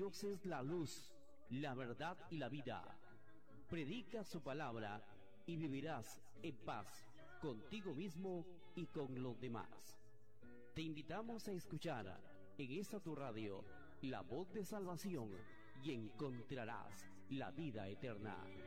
Dios es la luz, la verdad y la vida. Predica su palabra y vivirás en paz contigo mismo y con los demás. Te invitamos a escuchar en esta tu radio La Voz de Salvación y encontrarás la vida eterna.